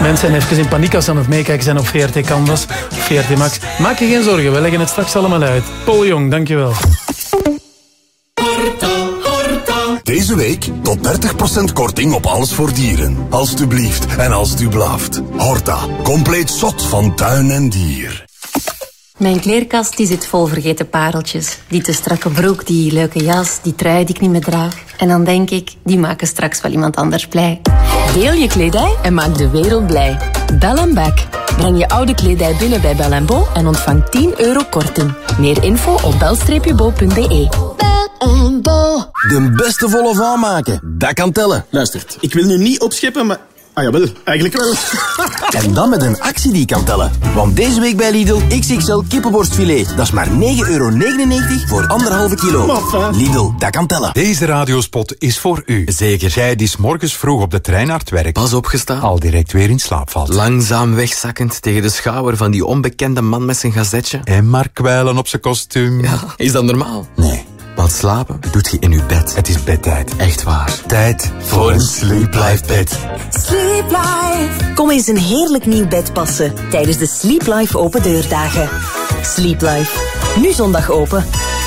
Mensen zijn even in paniek als ze aan het meekijken zijn op VRT Canvas, VRT Max. Maak je geen zorgen, we leggen het straks allemaal uit. Paul Jong, dankjewel. Deze week tot 30% korting op alles voor dieren. Alsjeblieft en als u blaaft. Horta, compleet zot van tuin en dier. Mijn kleerkast die zit vol vergeten pareltjes. Die te strakke broek, die leuke jas, die trui die ik niet meer draag. En dan denk ik, die maken straks wel iemand anders blij. Deel je kledij en maak de wereld blij. Bell & Back. Breng je oude kledij binnen bij Bell & Bo en ontvang €10 korting. Meer info op bel-bo.be. Bell & Bo. De beste volle van maken, dat kan tellen. Luistert, ik wil nu niet opscheppen, maar... Ah jawel, eigenlijk wel. En dan met een actie die kan tellen. Want deze week bij Lidl XXL kippenborstfilet. Dat is maar €9,99 voor 1,5 kilo. Maffa. Lidl, dat kan tellen. Deze radiospot is voor u. Zeker jij die 's morgens vroeg op de trein naar het werk pas opgestaan, al direct weer in slaap valt. Langzaam wegzakkend tegen de schouder van die onbekende man met zijn gazetje. En maar kwijlen op zijn kostuum. Ja, is dat normaal? Nee. Want slapen doet je in je bed. Het is bedtijd. Echt waar. Tijd voor een Sleep Life bed. Sleep Life. Kom eens een heerlijk nieuw bed passen tijdens de Sleep Life open deurdagen. Sleep Life. Nu zondag open.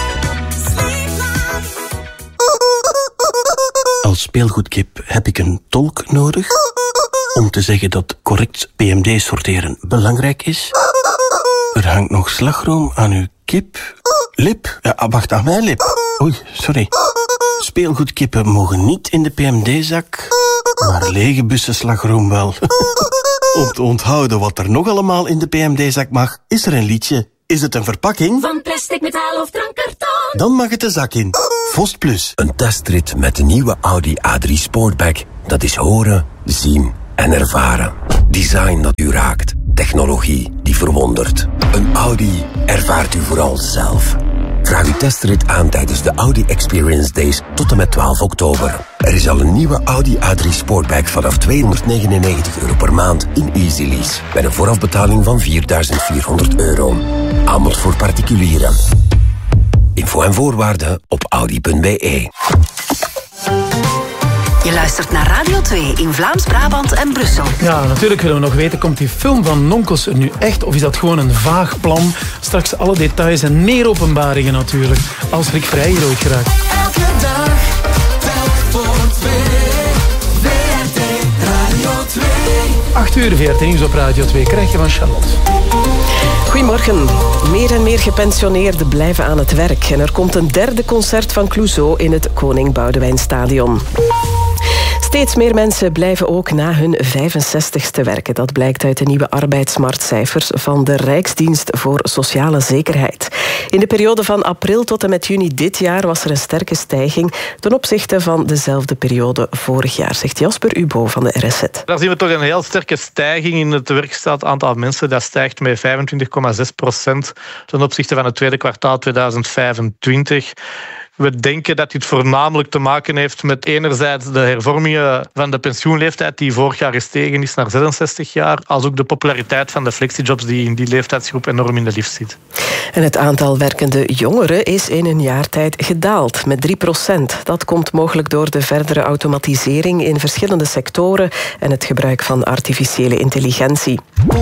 Als speelgoedkip heb ik een tolk nodig om te zeggen dat correct PMD sorteren belangrijk is. Er hangt nog slagroom aan uw kip. Lip? Ja, wacht, aan mijn lip. Oei, sorry. Speelgoedkippen mogen niet in de PMD-zak, maar lege bussen slagroom wel. Om te onthouden wat er nog allemaal in de PMD-zak mag, is er een liedje. Is het een verpakking? Van plastic, metaal of drankkarton? Dan mag het de zak in. Vost Plus. Een testrit met de nieuwe Audi A3 Sportback. Dat is horen, zien en ervaren. Design dat u raakt. Technologie die verwondert. Een Audi ervaart u vooral zelf. Vraag uw testrit aan tijdens de Audi Experience Days tot en met 12 oktober. Er is al een nieuwe Audi A3 Sportback vanaf €299 per maand in Easy Lease. Met een voorafbetaling van €4.400. Aanbod voor particulieren. Info en voorwaarden op audi.be. Je luistert naar Radio 2 in Vlaams-Brabant en Brussel. Ja, natuurlijk willen we nog weten, komt die film van Nonkels er nu echt of is dat gewoon een vaag plan? Straks alle details en meer openbaringen natuurlijk, als Rick Vrij hier ooit geraakt. Elke dag, telk voor 2. VRT Radio 2. 8 uur VRT Nieuws op Radio 2 krijg je van Charlotte. Goedemorgen. Meer en meer gepensioneerden blijven aan het werk. En er komt een derde concert van Clouseau in het Koning Boudewijnstadion. Steeds meer mensen blijven ook na hun 65ste werken. Dat blijkt uit de nieuwe arbeidsmarktcijfers van de Rijksdienst voor Sociale Zekerheid. In de periode van april tot en met juni dit jaar was er een sterke stijging ten opzichte van dezelfde periode vorig jaar, zegt Jasper Ubo van de RSZ. Daar zien we toch een heel sterke stijging in het werkgesteld aantal mensen. Dat stijgt met 25,6% ten opzichte van het tweede kwartaal 2025. We denken dat dit voornamelijk te maken heeft met enerzijds de hervormingen van de pensioenleeftijd die vorig jaar gestegen is naar 66 jaar, als ook de populariteit van de flexijobs die in die leeftijdsgroep enorm in de lift zit. En het aantal werkende jongeren is in een jaar tijd gedaald met 3%. Dat komt mogelijk door de verdere automatisering in verschillende sectoren en het gebruik van artificiële intelligentie.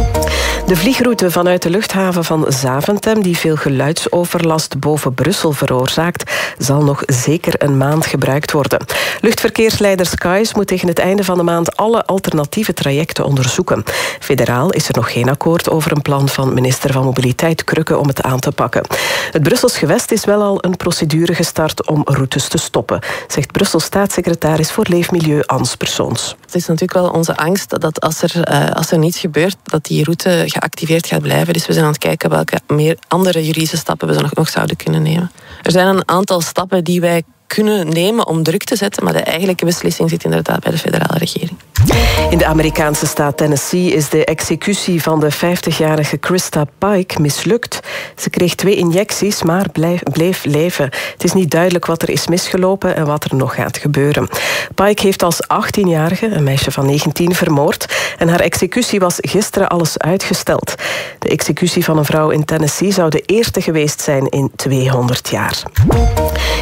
De vliegroute vanuit de luchthaven van Zaventem, die veel geluidsoverlast boven Brussel veroorzaakt, zal nog zeker een maand gebruikt worden. Luchtverkeersleider Skies moet tegen het einde van de maand alle alternatieve trajecten onderzoeken. Federaal is er nog geen akkoord over een plan van minister van Mobiliteit Krukke om het aan te pakken. Het Brussels gewest is wel al een procedure gestart om routes te stoppen, zegt Brussels staatssecretaris voor Leefmilieu Ans Persoons. Het is natuurlijk wel onze angst dat als er niets gebeurt, dat die route geactiveerd gaat blijven. Dus we zijn aan het kijken welke meer andere juridische stappen we nog zouden kunnen nemen. Er zijn een aantal stappen die wij kunnen nemen om druk te zetten, maar de eigenlijke beslissing zit inderdaad bij de federale regering. In de Amerikaanse staat Tennessee is de executie van de 50-jarige Krista Pike mislukt. Ze kreeg 2 injecties, maar bleef leven. Het is niet duidelijk wat er is misgelopen en wat er nog gaat gebeuren. Pike heeft als 18-jarige een meisje van 19 vermoord en haar executie was gisteren alles uitgesteld. De executie van een vrouw in Tennessee zou de eerste geweest zijn in 200 jaar.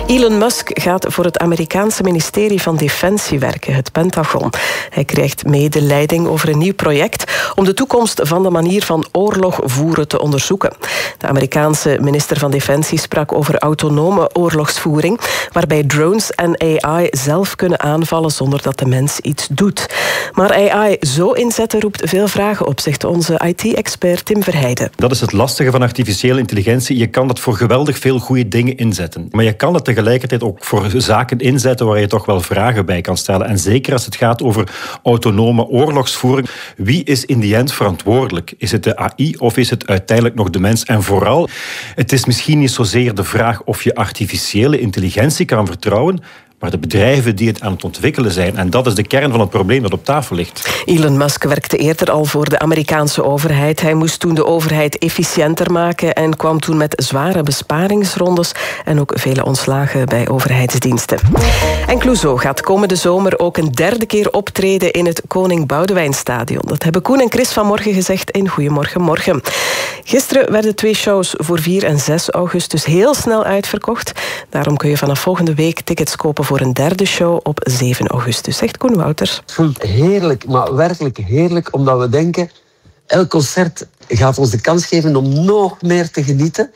Elon Musk gaat voor het Amerikaanse ministerie van Defensie werken, het Pentagon. Hij krijgt mee de leiding over een nieuw project om de toekomst van de manier van oorlog voeren te onderzoeken. De Amerikaanse minister van Defensie sprak over autonome oorlogsvoering, waarbij drones en AI zelf kunnen aanvallen zonder dat de mens iets doet. Maar AI zo inzetten roept veel vragen op, zegt onze IT-expert Tim Verheijden. Dat is het lastige van artificiële intelligentie. Je kan het voor geweldig veel goede dingen inzetten. Maar je kan het tegelijkertijd ook voor zaken inzetten waar je toch wel vragen bij kan stellen. En zeker als het gaat over autonome oorlogsvoering. Wie is in die end verantwoordelijk? Is het de AI of is het uiteindelijk nog de mens? En vooral, het is misschien niet zozeer de vraag of je artificiële intelligentie kan vertrouwen, maar de bedrijven die het aan het ontwikkelen zijn. En dat is de kern van het probleem dat op tafel ligt. Elon Musk werkte eerder al voor de Amerikaanse overheid. Hij moest toen de overheid efficiënter maken en kwam toen met zware besparingsrondes en ook vele ontslagen bij overheidsdiensten. En Clouseau gaat komende zomer ook een derde keer optreden in het Koning Boudewijnstadion. Dat hebben Koen en Chris vanmorgen gezegd in Goedemorgen Morgen. Gisteren werden 2 shows voor 4 en 6 augustus heel snel uitverkocht. Daarom kun je vanaf volgende week tickets kopen voor een derde show op 7 augustus, zegt Koen Wouters. Het voelt heerlijk, maar werkelijk heerlijk, omdat we denken, elk concert gaat ons de kans geven om nog meer te genieten.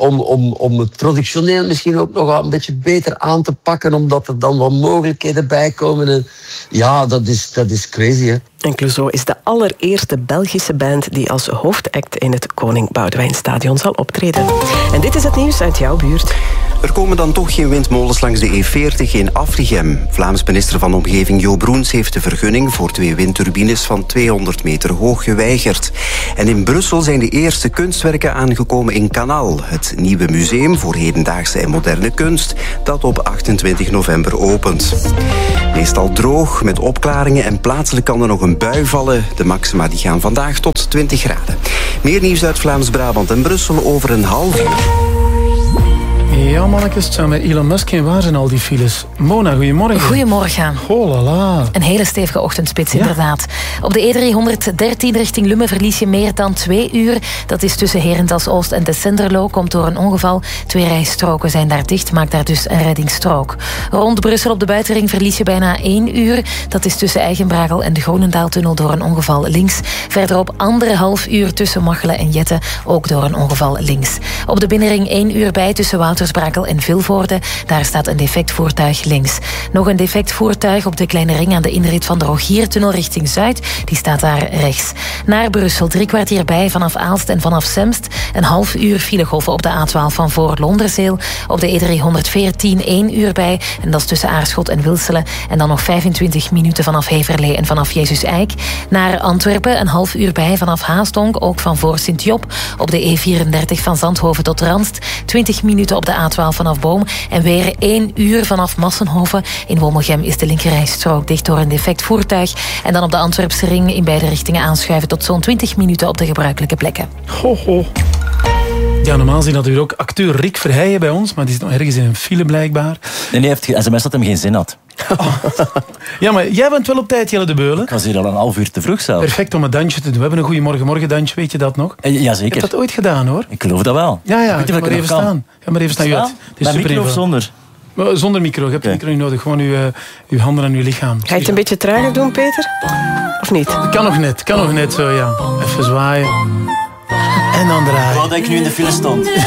Om het productioneel misschien ook nog wel een beetje beter aan te pakken, omdat er dan wat mogelijkheden bij komen. En ja, dat is crazy, hè. En Clouseau is de allereerste Belgische band die als hoofdact in het Koning Boudewijnstadion zal optreden. En dit is het nieuws uit jouw buurt. Er komen dan toch geen windmolens langs de E40 in Afrigem. Vlaams minister van Omgeving Jo Broens heeft de vergunning voor 2 windturbines van 200 meter hoog geweigerd. En in Brussel zijn de eerste kunstwerken aangekomen in Canal, het nieuwe museum voor hedendaagse en moderne kunst, dat op 28 november opent. Meestal droog, met opklaringen en plaatselijk kan er nog een bui vallen. De maxima die gaan vandaag tot 20 graden. Meer nieuws uit Vlaams-Brabant en Brussel over een half uur. Ja, mannetjes, het zijn met Elon Musk en waar zijn al die files? Mona, goedemorgen. Goedemorgen. Oh la la. Een hele stevige ochtendspits, inderdaad. Op de E313 richting Lummen verlies je meer dan 2 uur. Dat is tussen Herentals-Oost en de Senderlo. Komt door een ongeval. 2 rijstroken zijn daar dicht, maakt daar dus een reddingsstrook. Rond Brussel op de buitenring verlies je bijna 1 uur. Dat is tussen Eigenbragel en de Groenendaaltunnel door een ongeval links. Verderop 1,5 uur tussen Machelen en Jette, ook door een ongeval links. Op de binnenring 1 uur bij tussen Woutersbrakel en Vilvoorde. Daar staat een defect voertuig links. Nog een defect voertuig op de kleine ring aan de inrit van de Rogiertunnel richting Zuid. Die staat daar rechts. Naar Brussel 3 kwartier bij vanaf Aalst en vanaf Semst. Een half uur filegolven op de A12 van voor Londerzeel. Op de E314 1 uur bij. En dat is tussen Aarschot en Wilselen. En dan nog 25 minuten vanaf Heverlee en vanaf Jezus Eik. Naar Antwerpen een half uur bij vanaf Haastonk. Ook van voor Sint-Job. Op de E34 van Zandhoven tot Ranst. 20 minuten op de A12 vanaf Boom. En weer 1 uur vanaf Massenhoven. In Womelgem is de linkerrijstrook dicht door een defect voertuig. En dan op de Antwerpse ring in beide richtingen aanschuiven tot zo'n 20 minuten op de gebruikelijke plekken. Ho, ho. Ja, normaal zien natuurlijk ook acteur Rick Verheijen bij ons, maar die zit nog ergens in een file blijkbaar. Nee, hij heeft sms dat hem geen zin had. Ja, maar jij bent wel op tijd, Jelle de Beulen. Ik was hier al een half uur te vroeg zelf. Perfect om een dansje te doen. We hebben een Goedemorgen dansje, weet je dat nog? Jazeker. Ik heb dat ooit gedaan, hoor. Ik geloof dat wel. Ja, ga maar even staan. Ga maar even staan. Het is met micro of zonder? Zonder micro. Je hebt de micro niet nodig. Gewoon uw handen en uw lichaam. Ga je het een beetje trager doen, Peter? Of niet? Kan nog net zo, ja. Even zwaaien. En dan draaien. Wat dat ik nu in de file stond.